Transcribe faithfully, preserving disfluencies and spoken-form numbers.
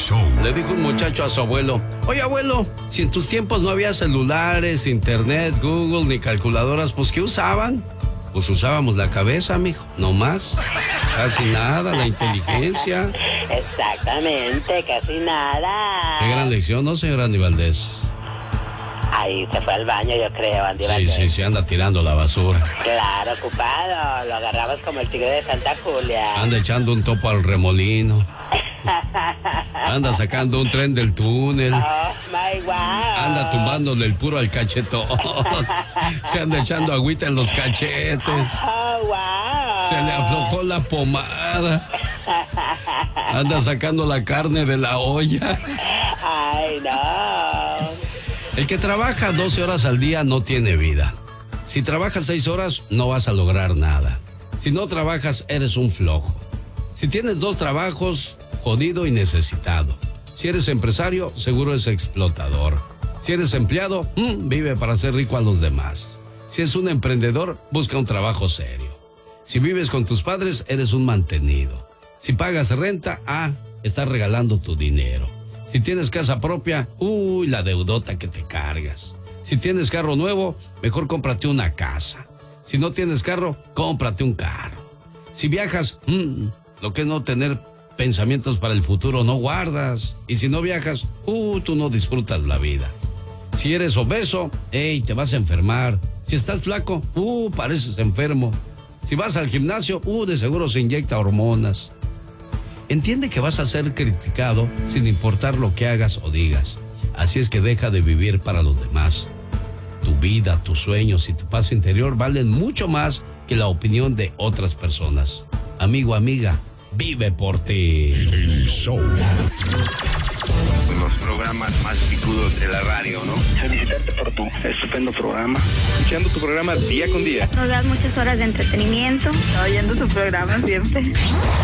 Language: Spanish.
Le dijo un muchacho a su abuelo: oye, abuelo, si en tus tiempos no había celulares, internet, Google ni calculadoras, pues ¿qué usaban? Pues usábamos la cabeza, mijo, no más. Casi nada, la inteligencia. Exactamente, casi nada. Qué gran lección, ¿no, señor Andy Valdés? Ahí se fue al baño, yo creo, Andy Sí, Valdés. sí, sí, anda tirando la basura. Claro, ocupado. Lo agarrabas como el tigre de Santa Julia. Anda echando un topo al remolino. Anda sacando un tren del túnel. Oh, my wow. Anda tumbándole el puro al cachetón. Se anda echando agüita en los cachetes. Oh, wow. Se le aflojó la pomada. Anda sacando la carne de la olla. Ay, no. El que trabaja doce horas al día no tiene vida. Si trabajas seis horas, no vas a lograr nada. Si no trabajas, eres un flojo. Si tienes dos trabajos, jodido y necesitado. Si eres empresario, seguro es explotador. Si eres empleado, mmm, vive para hacer rico a los demás. Si es un emprendedor, busca un trabajo serio. Si vives con tus padres, eres un mantenido. Si pagas renta, ah, estás regalando tu dinero. Si tienes casa propia, uy, la deudota que te cargas. Si tienes carro nuevo, mejor cómprate una casa. Si no tienes carro, cómprate un carro. Si viajas, mmm, lo que es no tener pensamientos para el futuro, no guardas. Y si no viajas, uh, tú no disfrutas la vida. Si eres obeso, hey, te vas a enfermar. Si estás flaco, uh, pareces enfermo. Si vas al gimnasio, uh, de seguro se inyecta hormonas. Entiende que vas a ser criticado sin importar lo que hagas o digas. Así es que deja de vivir para los demás. Tu vida, tus sueños y tu paz interior valen mucho más que la opinión de otras personas. Amigo, amiga, vive por ti. El show. Los programas más picudos de la radio, ¿no? Felicitarte por tu estupendo programa. Escuchando tu programa día con día. Nos das muchas horas de entretenimiento. Oyendo tu programa siempre.